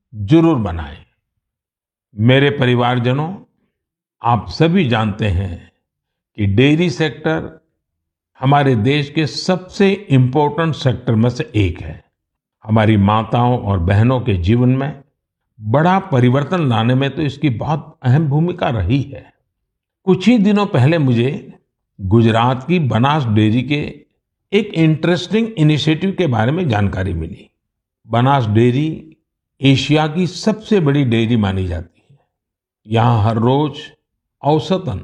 जरूर बनाएं। मेरे परिवारजनों, आप सभी जानते हैं कि डेयरी सेक्टर हमारे देश के सबसे इम्पोर्टेंट सेक्टर में से एक है। हमारी माताओं और बहनों के जीवन में बड़ा परिवर्तन लाने में तो इसकी बहुत अहम भूमिका रही है। कुछ ही दिनों पहले मुझे गुजरात की बनास डेयरी के एक इंटरेस्टिंग इनिशिएटिव के बारे में जानकारी मिली। बनास डेयरी एशिया की सबसे बड़ी डेयरी मानी जाती है। यहाँ हर रोज औसतन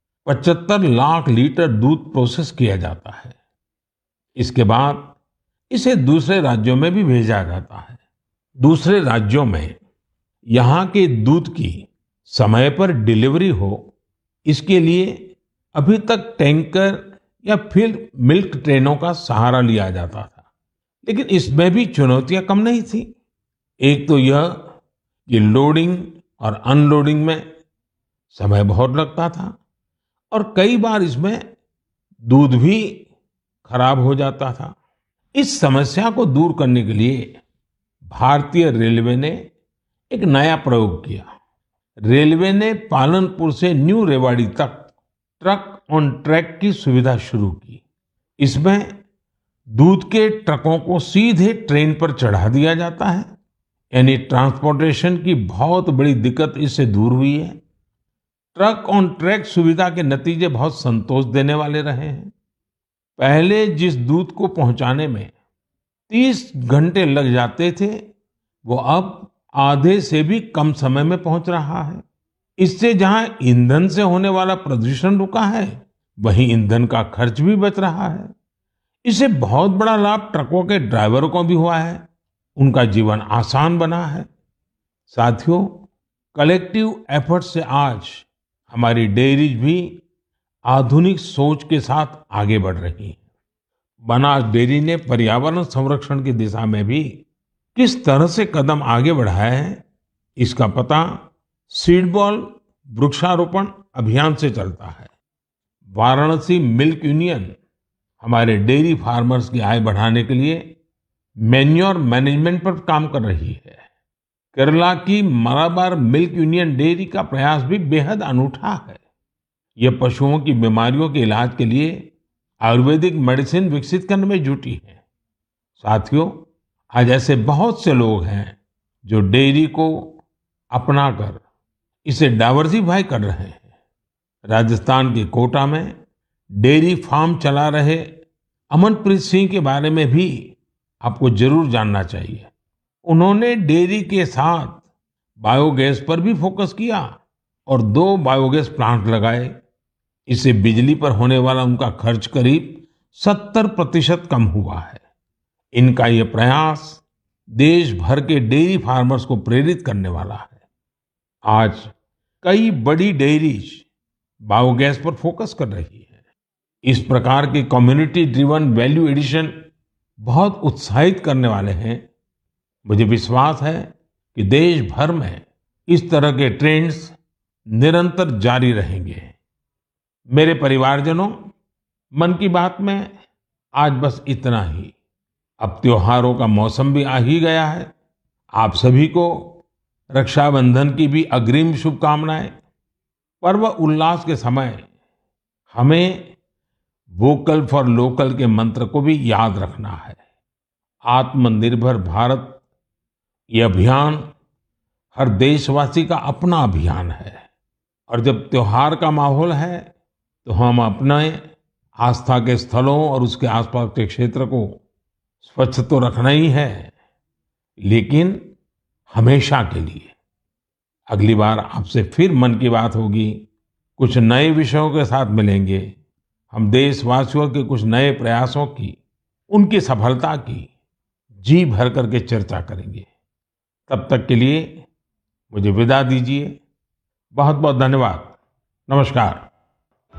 75 लाख लीटर दूध प्रोसेस किया जाता है। इसके बाद इसे दूसरे राज्यों में भी भेजा जाता है। दूसरे राज्यों में यहाँ के दूध की समय पर डिलीवरी हो, इसके लिए अभी तक टैंकर या फिर मिल्क ट्रेनों का सहारा लिया जाता था। लेकिन इसमें भी चुनौतियां कम नहीं थी। एक तो यह कि लोडिंग और अनलोडिंग में समय बहुत लगता था और कई बार इसमें दूध भी खराब हो जाता था। इस समस्या को दूर करने के लिए भारतीय रेलवे ने एक नया प्रयोग किया। रेलवे ने पालनपुर से न्यू रेवाड़ी तक ट्रक ऑन ट्रैक की सुविधा शुरू की। इसमें दूध के ट्रकों को सीधे ट्रेन पर चढ़ा दिया जाता है, यानी ट्रांसपोर्टेशन की बहुत बड़ी दिक्कत इससे दूर हुई है। ट्रक ऑन ट्रैक सुविधा के नतीजे बहुत संतोष देने वाले रहे हैं। पहले जिस दूध को पहुंचाने में 30 घंटे लग जाते थे, वो अब आधे से भी कम समय में पहुंच रहा है। इससे जहां ईंधन से होने वाला प्रदूषण रुका है, वहीं ईंधन का खर्च भी बच रहा है। इससे बहुत बड़ा लाभ ट्रकों के ड्राइवरों को भी हुआ है। उनका जीवन आसान बना है। साथियों, कलेक्टिव एफर्ट से आज हमारी डेयरीज भी आधुनिक सोच के साथ आगे बढ़ रही हैं। बनास डेयरी ने पर्यावरण संरक्षण की दिशा में भी किस तरह से कदम आगे बढ़ाया है, इसका पता सीडबॉल वृक्षारोपण अभियान से चलता है। वाराणसी मिल्क यूनियन हमारे डेयरी फार्मर्स की आय बढ़ाने के लिए मैन्योर मैनेजमेंट पर काम कर रही है। केरला की मलाबार मिल्क यूनियन डेयरी का प्रयास भी बेहद अनूठा है। यह पशुओं की बीमारियों के इलाज के लिए आयुर्वेदिक मेडिसिन विकसित करने में जुटी है। साथियों, आज ऐसे बहुत से लोग हैं जो डेयरी को अपनाकर इसे डाइवर्सिफाई कर रहे हैं। राजस्थान के कोटा में डेयरी फार्म चला रहे अमनप्रीत सिंह के बारे में भी आपको जरूर जानना चाहिए। उन्होंने डेयरी के साथ बायोगैस पर भी फोकस किया और 2 बायोगैस प्लांट लगाए। इससे बिजली पर होने वाला उनका खर्च करीब 70% कम हुआ है। इनका ये प्रयास देश भर के डेयरी फार्मर्स को प्रेरित करने वाला है। आज कई बड़ी डेयरीज बायोगैस पर फोकस कर रही है। इस प्रकार के कम्युनिटी ड्रिवन वैल्यू एडिशन बहुत उत्साहित करने वाले हैं। मुझे विश्वास है कि देश भर में इस तरह के ट्रेंड्स निरंतर जारी रहेंगे। मेरे परिवारजनों, मन की बात में आज बस इतना ही। अब त्योहारों का मौसम भी आ ही गया है। आप सभी को रक्षाबंधन की भी अग्रिम शुभकामनाएं। पर्व उल्लास के समय हमें वोकल फॉर लोकल के मंत्र को भी याद रखना है। आत्मनिर्भर भारत ये अभियान हर देशवासी का अपना अभियान है। और जब त्योहार का माहौल है तो हम अपने आस्था के स्थलों और उसके आसपास के क्षेत्र को स्वच्छ तो रखना ही है, लेकिन हमेशा के लिए। अगली बार आपसे फिर मन की बात होगी, कुछ नए विषयों के साथ मिलेंगे। हम देशवासियों के कुछ नए प्रयासों की, उनकी सफलता की जी भर करके चर्चा करेंगे। तब तक के लिए मुझे विदा दीजिए। बहुत बहुत धन्यवाद। नमस्कार।